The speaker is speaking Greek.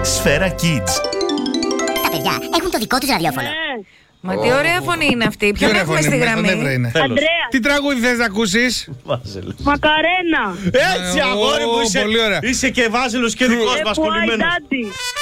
Σφαίρα Kids. Τα παιδιά έχουν το δικό τους ραδιόφωνο. Μα τι ωραία φωνή είναι αυτή. Ποιον έχουμε στη γραμμή? Αντρέα. Τι τραγούδι θες να ακούσεις? Μακαρένα. Έτσι, αγόρι μου, πολύ ωραία. είσαι και Βάζελος και δικός μας κολλημένος. Daddy.